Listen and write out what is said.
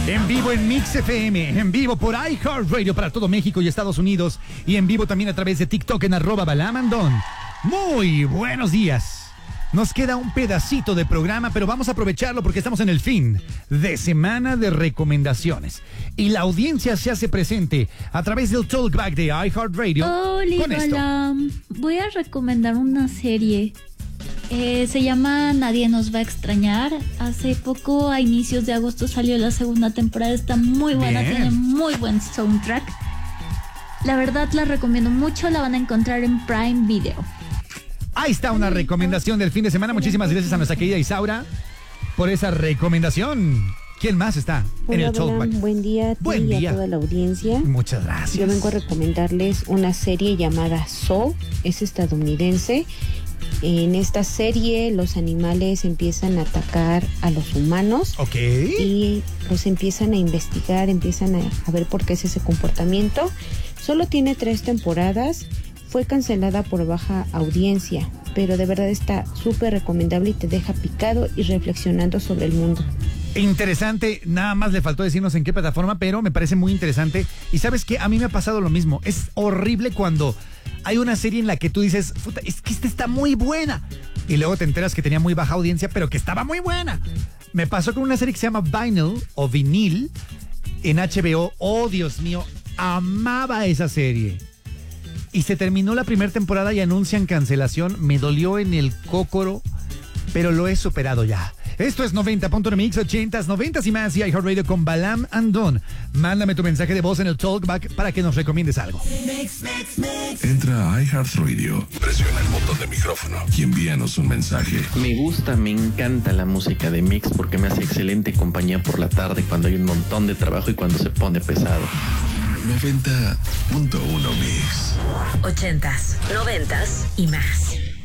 En vivo en Mix FM, en vivo por iHeartRadio para todo México y Estados Unidos, y en vivo también a través de TikTok en @BalamAndón. Muy buenos días. Nos queda un pedacito de programa, pero vamos a aprovecharlo porque estamos en el fin de semana de recomendaciones. Y la audiencia se hace presente a través del Talkback de iHeartRadio. Hola, Balam. Voy a recomendar una serie. Se llama Nadie nos va a extrañar. Hace poco, a inicios de agosto, salió la segunda temporada. Está muy buena, tiene muy buen soundtrack. La verdad la recomiendo mucho. La van a encontrar en Prime Video. Ahí está una recomendación del fin de semana. Muchísimas gracias a nuestra querida Isaura por esa recomendación. ¿Quién más está en el Talkback? Buen día a ti y a toda la audiencia. Muchas gracias. Yo vengo a recomendarles una serie llamada Saw. Es estadounidense. En esta serie los animales empiezan a atacar a los humanos. Ok. Y los empiezan a investigar, empiezan a ver por qué es ese comportamiento. Solo tiene 3 temporadas. Fue cancelada por baja audiencia, pero de verdad está súper recomendable y te deja picado y reflexionando sobre el mundo. Interesante, nada más le faltó decirnos en qué plataforma, pero me parece muy interesante. Y ¿sabes qué? A mí me ha pasado lo mismo. Es horrible cuando hay una serie en la que tú dices, puta, es que esta está muy buena. Y luego te enteras que tenía muy baja audiencia, pero que estaba muy buena. Me pasó con una serie que se llama Vinyl o Vinil en HBO. Oh, Dios mío, amaba esa serie. Y se terminó la primera temporada y anuncian cancelación. Me dolió en el cócoro, pero lo he superado ya. Esto es 90.1 Mix, 80s, 90s y más, y iHeartRadio con Balam Andón. Mándame tu mensaje de voz en el Talkback para que nos recomiendes algo. Entra a iHeartRadio, presiona el botón de micrófono y envíanos un mensaje. Me gusta, me encanta la música de Mix porque me hace excelente compañía por la tarde cuando hay un montón de trabajo y cuando se pone pesado. 90.1 Mix. 80s, 90s y más.